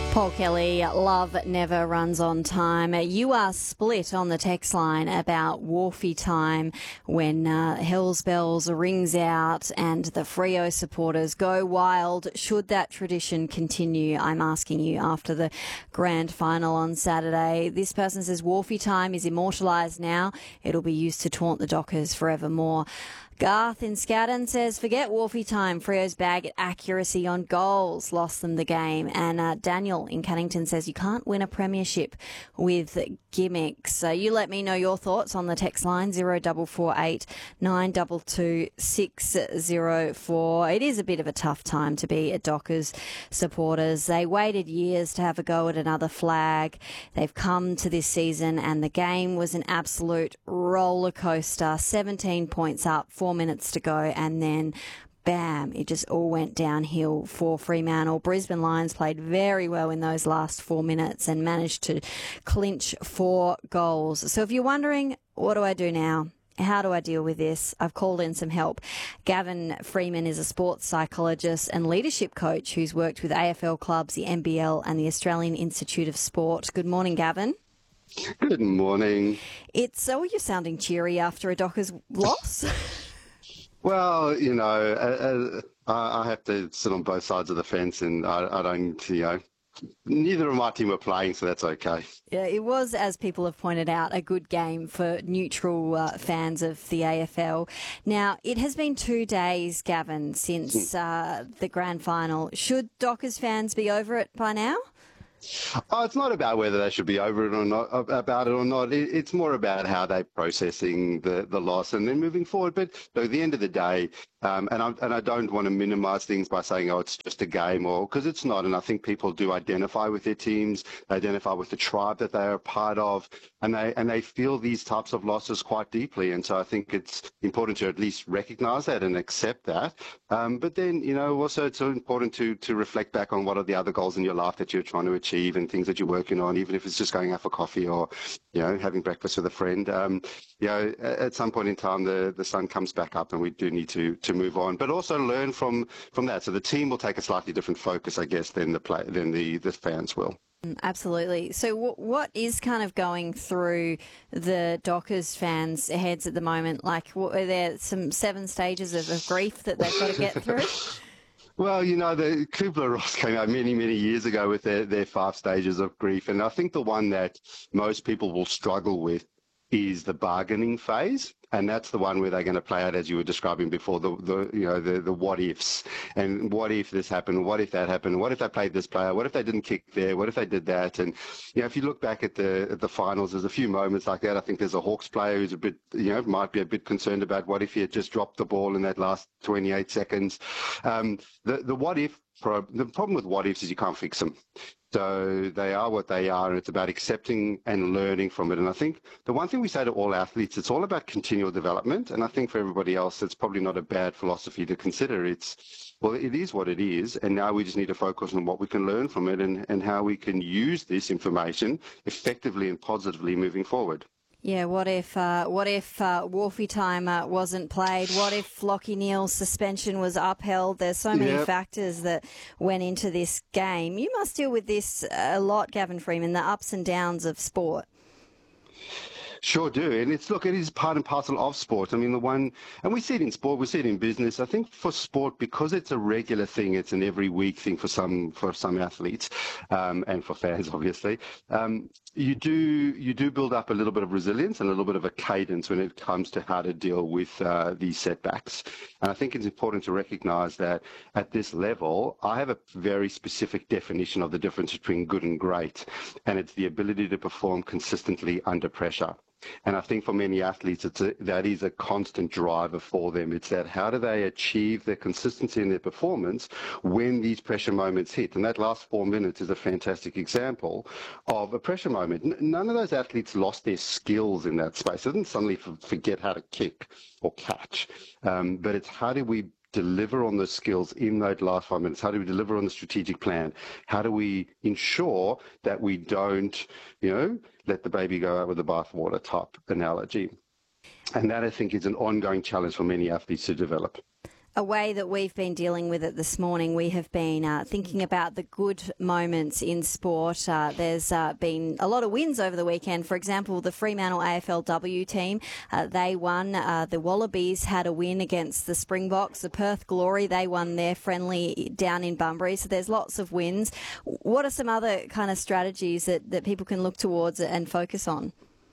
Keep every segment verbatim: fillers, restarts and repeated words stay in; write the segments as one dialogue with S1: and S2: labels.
S1: Paul Kelly, love never runs on time. You are split on the text line about Wharfie time when uh, Hell's Bells rings out and the Freo supporters go wild. Should that tradition continue? I'm asking you after the grand final on Saturday. This person says Wharfie time is immortalised now. It'll be used to taunt the Dockers forevermore. Garth in Scadden says, forget Wharfie time. Freo's bag at accuracy on goals lost them the game. And uh, Daniel in Cannington says, you can't win a premiership with gimmicks. So you let me know your thoughts on the text line, zero four four eight, nine two two, six zero four. It is a bit of a tough time to be a Dockers supporters. They waited years to have a go at another flag. They've come to this season and the game was an absolute roller coaster. seventeen points up, four minutes to go, and then bam, it just all went downhill for Fremantle. Brisbane Lions played very well in those last four minutes and managed to clinch four goals. So if you're wondering, what do I do now? How do I deal with this? I've called in some help. Gavin Freeman is a sports psychologist and leadership coach who's worked with A F L clubs, the N B L and the Australian Institute of Sport. Good morning, Gavin.
S2: Good morning.
S1: It's so you're sounding cheery after a Dockers loss.
S2: Well, you know, uh, uh, I have to sit on both sides of the fence, and I, I don't, you know, neither of my team were playing, so that's okay.
S1: Yeah, it was, as people have pointed out, a good game for neutral uh, fans of the A F L. Now, it has been two days, Gavin, since uh, the grand final. Should Dockers fans be over it by now?
S2: Oh, it's not about whether they should be over it or not, about it or not. It, it's more about how they're processing the, the loss and then moving forward. But look, at the end of the day, um, and, I, and I don't want to minimise things by saying, oh, it's just a game, or because it's not. And I think people do identify with their teams, they identify with the tribe that they are a part of, and they and they feel these types of losses quite deeply. And so I think it's important to at least recognise that and accept that. Um, but then, you know, also it's important to to reflect back on what are the other goals in your life that you're trying to achieve and things that you're working on, even if it's just going out for coffee or, you know, having breakfast with a friend. Um, you know, at some point in time, the, the sun comes back up and we do need to to move on, but also learn from from that. So the team will take a slightly different focus, I guess, than the play than the, the fans will.
S1: Absolutely. So w- what is kind of going through the Dockers fans' heads at the moment? Like, what, are there some seven stages of, of grief that they've got to get through?
S2: Well, you know, the Kubler-Ross came out many, many years ago with their, their five stages of grief. And I think the one that most people will struggle with is the bargaining phase. And that's the one where they're going to play out, as you were describing before, the, the you know, the, the what ifs. And what if this happened? What if that happened? What if they played this player? What if they didn't kick there? What if they did that? And, you know, if you look back at the at the finals, there's a few moments like that. I think there's a Hawks player who's a bit, you know, might be a bit concerned about what if he had just dropped the ball in that last twenty-eight seconds. Um, the, the what if, pro- the problem with what ifs is you can't fix them. So they are what they are, and it's about accepting and learning from it. And I think the one thing we say to all athletes, it's all about continual development. And I think for everybody else, it's probably not a bad philosophy to consider. It's, well, it is what it is. And now we just need to focus on what we can learn from it and, and how we can use this information effectively and positively moving forward.
S1: Yeah, what if uh, what if uh, Wharfie time uh, wasn't played? What if Lachie Neale's suspension was upheld? There's so many
S2: Yep.
S1: factors that went into this game. You must deal with this a lot, Gavin Freeman, the ups and downs of sport.
S2: Sure do. And it's, look, it is part and parcel of sport. I mean, the one, and we see it in sport, we see it in business. I think for sport, because it's a regular thing, it's an every week thing for some, for some athletes, um, and for fans, obviously. Um, you do, you do build up a little bit of resilience and a little bit of a cadence when it comes to how to deal with, uh, these setbacks. And I think it's important to recognize that at this level, I have a very specific definition of the difference between good and great. And it's the ability to perform consistently under pressure. And I think for many athletes, it's a, that is a constant driver for them. It's that how do they achieve their consistency in their performance when these pressure moments hit? And that last four minutes is a fantastic example of a pressure moment. N- none of those athletes lost their skills in that space. They didn't suddenly f- forget how to kick or catch. Um, but it's how do we deliver on the skills in those last five minutes? How do we deliver on the strategic plan? How do we ensure that we don't, you know, let the baby go out with the bathwater type analogy? And that, I think, is an ongoing challenge for many athletes to develop.
S1: A way that we've been dealing with it this morning, we have been uh, thinking about the good moments in sport. Uh, there's uh, been a lot of wins over the weekend. For example, the Fremantle A F L W team, uh, they won. Uh, the Wallabies had a win against the Springboks. The Perth Glory, they won their friendly down in Bunbury. So there's lots of wins. What are some other kind of strategies that, that people can look towards and focus on?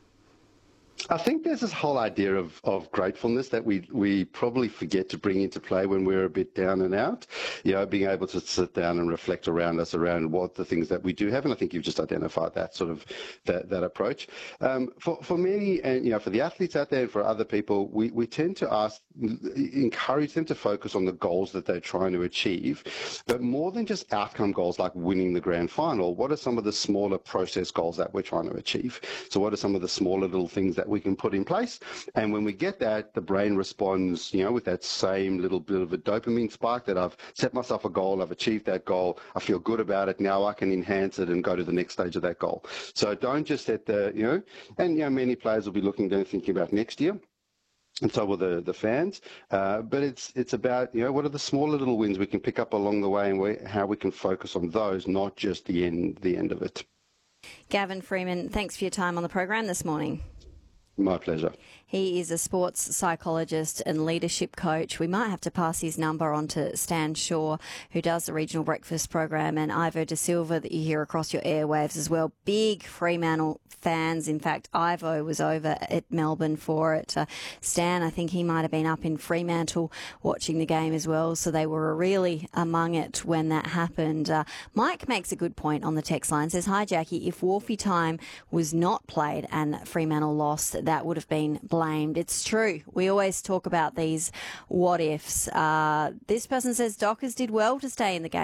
S2: I think there's this whole idea of, of gratefulness that we we probably forget to bring into play when we're a bit down and out. You know, being able to sit down and reflect around us around what the things that we do have, and I think you've just identified that sort of that, that approach. Um, for for many, and you know, for the athletes out there and for other people, we, we tend to ask, encourage them to focus on the goals that they're trying to achieve, but more than just outcome goals like winning the grand final. What are some of the smaller process goals that we're trying to achieve? So, what are some of the smaller little things that we can put in place? And when we get that, the brain responds, you know, with that same little bit of a dopamine spike that I've set myself a goal, I've achieved that goal, I feel good about it, now I can enhance it and go to the next stage of that goal. So don't just set the, you know, and, you know, many players will be looking down thinking about next year. And so will the, the fans. Uh, but it's it's about, you know, what are the smaller little wins we can pick up along the way and we, how we can focus on those, not just the end, the end of it.
S1: Gavin Freeman, thanks for your time on the program this morning.
S2: My pleasure.
S1: He is a sports psychologist and leadership coach. We might have to pass his number on to Stan Shaw, who does the Regional Breakfast program, and Ivo Da Silva that you hear across your airwaves as well. Big Fremantle fans. In fact, Ivo was over at Melbourne for it. Uh, Stan, I think he might have been up in Fremantle watching the game as well, so they were really among it when that happened. Uh, Mike makes a good point on the text line. Says, hi, Jackie, if Wolfie time was not played and Fremantle lost, that would have been blamed. It's true. We always talk about these what ifs. Uh, this person says Dockers did well to stay in the game.